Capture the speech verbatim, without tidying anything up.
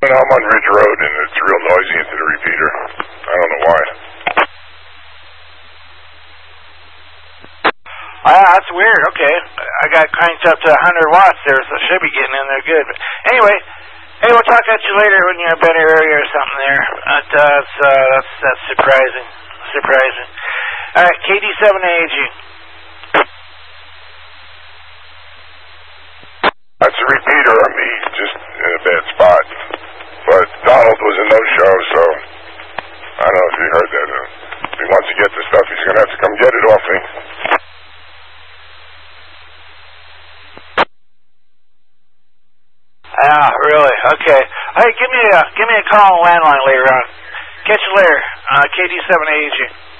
And I'm on Ridge Road, and it's real noisy into the repeater. I don't know why. Ah, that's weird. Okay. I got cranked up to one hundred watts there, so it should be getting in there good. But anyway, hey, we'll talk at you later when you're in a better area or something there. But, uh, that's, uh, that's, that's surprising. Surprising. All right, K D seven A G. That's a repeater on me, just in a bad spot. But Donald was a no-show, so I don't know if you heard that. If he wants to get the stuff, he's going to have to come get it off me. Ah, really? Okay. Hey, give me a give me a call on landline later on. Catch you later. Uh, K D seven A G.